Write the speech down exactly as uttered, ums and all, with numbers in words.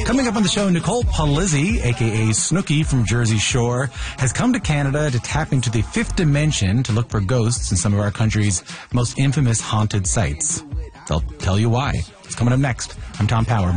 Coming up on the show, Nicole Palizzi, a k a. Snooki from Jersey Shore, has come to Canada to tap into the fifth dimension to look for ghosts in some of our country's most infamous haunted sites. I'll tell you why. It's coming up next. I'm Tom Power.